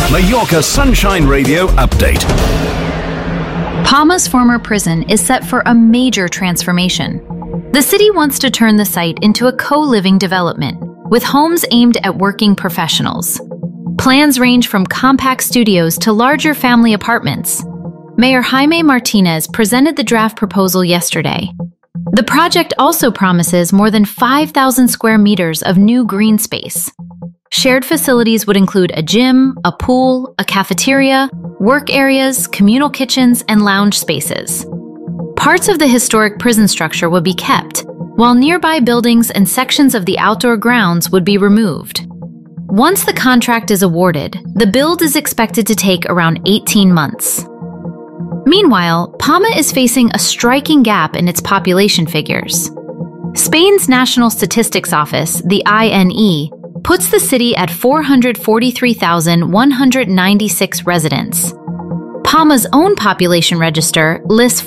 Mallorca Sunshine Radio Update. Palma's former prison is set for a major transformation. The city wants to turn the site into a co-living development, with homes aimed at working professionals. Plans range from compact studios to larger family apartments. Mayor Jaime Martinez presented the draft proposal yesterday. The project also promises more than 5,000 square meters of new green space. Shared facilities would include a gym, a pool, a cafeteria, work areas, communal kitchens, and lounge spaces. Parts of the historic prison structure would be kept, while nearby buildings and sections of the outdoor grounds would be removed. Once the contract is awarded, the build is expected to take around 18 months. Meanwhile, Palma is facing a striking gap in its population figures. Spain's National Statistics Office, the INE, puts the city at 443,196 residents. Palma's own population register lists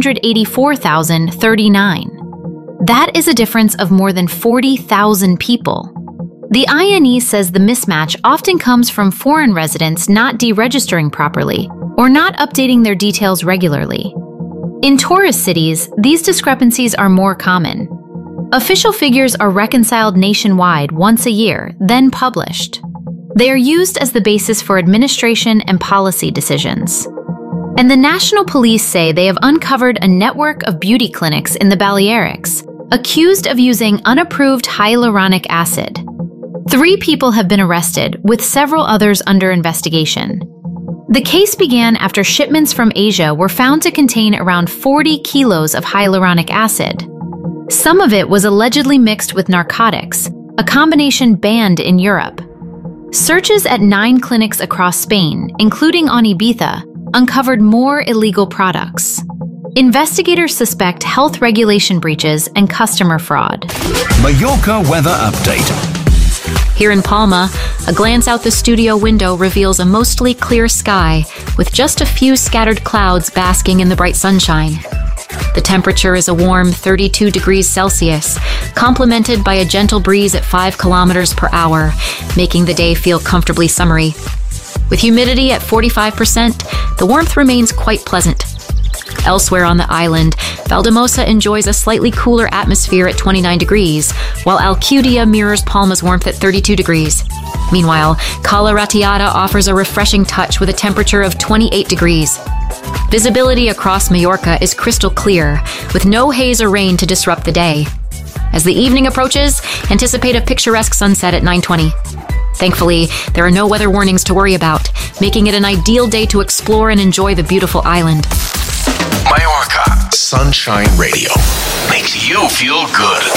484,039. That is a difference of more than 40,000 people. The INE says the mismatch often comes from foreign residents not deregistering properly or not updating their details regularly. In tourist cities, these discrepancies are more common. Official figures are reconciled nationwide once a year, then published. They are used as the basis for administration and policy decisions. And the National Police say they have uncovered a network of beauty clinics in the Balearics, accused of using unapproved hyaluronic acid. 3 people have been arrested, with several others under investigation. The case began after shipments from Asia were found to contain around 40 kilos of hyaluronic acid. Some of it was allegedly mixed with narcotics, a combination banned in Europe. Searches at 9 clinics across Spain, including on Ibiza, uncovered more illegal products. Investigators suspect health regulation breaches and customer fraud. Mallorca Weather Update. Here in Palma, a glance out the studio window reveals a mostly clear sky, with just a few scattered clouds basking in the bright sunshine. The temperature is a warm 32 degrees Celsius, complemented by a gentle breeze at 5 kilometers per hour, making the day feel comfortably summery. With humidity at 45%, the warmth remains quite pleasant. Elsewhere on the island, Valdemosa enjoys a slightly cooler atmosphere at 29 degrees, while Alcudia mirrors Palma's warmth at 32 degrees. Meanwhile, Cala Ratiada offers a refreshing touch with a temperature of 28 degrees. Visibility across Mallorca is crystal clear, with no haze or rain to disrupt the day. As the evening approaches, anticipate a picturesque sunset at 9:20. Thankfully, there are no weather warnings to worry about, making it an ideal day to explore and enjoy the beautiful island. Mallorca Sunshine Radio makes you feel good.